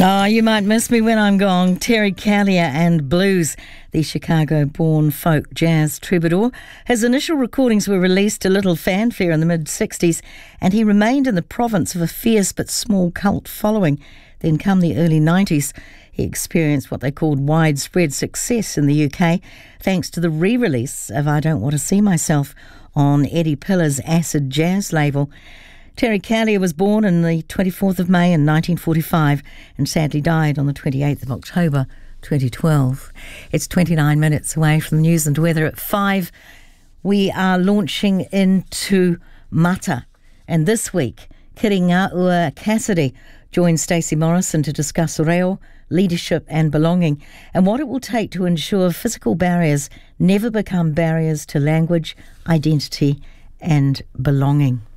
Oh, you might miss me when I'm gone. Terry Callier and Blues, the Chicago-born folk jazz troubadour. His initial recordings were released to little fanfare in the mid-60s, and he remained in the province of a fierce but small cult following. Then come the early 90s, he experienced what they called widespread success in the UK, thanks to the re-release of I Don't Want to See Myself on Eddie Pillar's Acid Jazz label. Terry Callier was born on the 24th of May in 1945 and sadly died on the 28th of October 2012. It's 29 minutes away from the news and weather at 5. We are launching into Mata, and this week Kiringaua Cassidy joins Stacey Morrison to discuss reo, leadership and belonging, and what it will take to ensure physical barriers never become barriers to language, identity and belonging.